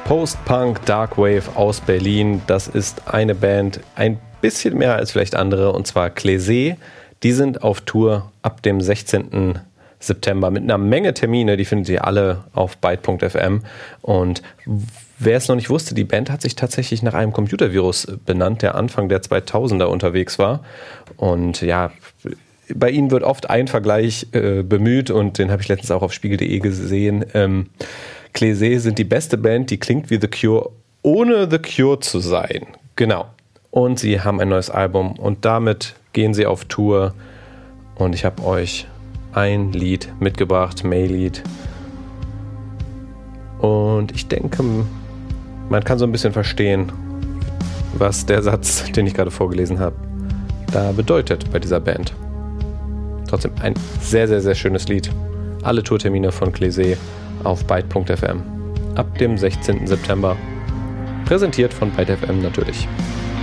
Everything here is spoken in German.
Post-Punk Darkwave aus Berlin. Das ist eine Band, ein bisschen mehr als vielleicht andere, und zwar Clese. Die sind auf Tour ab dem 16. September mit einer Menge Termine. Die findet ihr alle auf byte.fm. Und wer es noch nicht wusste, die Band hat sich tatsächlich nach einem Computervirus benannt, der Anfang der 2000er unterwegs war. Und ja, bei ihnen wird oft ein Vergleich bemüht, und den habe ich letztens auch auf spiegel.de gesehen. Clese sind die beste Band, die klingt wie The Cure, ohne The Cure zu sein. Genau. Und sie haben ein neues Album und damit gehen sie auf Tour. Und ich habe euch ein Lied mitgebracht, May-Lied. Und ich denke, man kann so ein bisschen verstehen, was der Satz, den ich gerade vorgelesen habe, da bedeutet bei dieser Band. Trotzdem ein sehr, sehr, sehr schönes Lied. Alle Tourtermine von Clese auf byte.fm ab dem 16. September. Präsentiert von byte.fm natürlich.